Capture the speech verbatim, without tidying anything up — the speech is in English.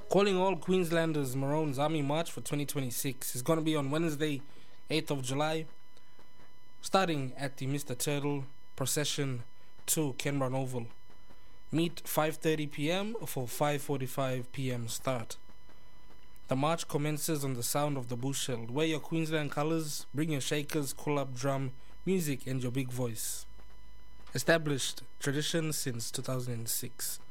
Calling all Queenslanders Maroons Army March for twenty twenty-six is going to be on Wednesday, eighth of July, starting at the Mister Turtle procession to Canberra Oval. Meet five thirty p.m. for five forty-five p.m. start. The march commences on the sound of the bushel. Wear your Queensland colours, bring your shakers, call-up drum, music and your big voice. Established tradition since two thousand six.